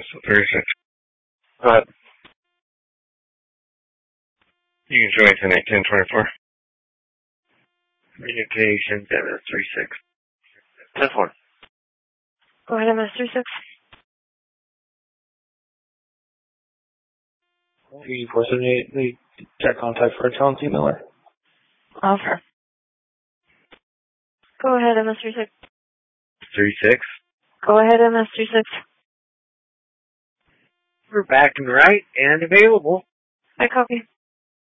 36. Go ahead. You can join tonight, 1024. Communication, MS36. 10-4. Go ahead, MS36. 3478, the check contact for John T. Miller. Offer. Go ahead, MS36. 36. Go ahead, MS36. We're back and right and available. I copy.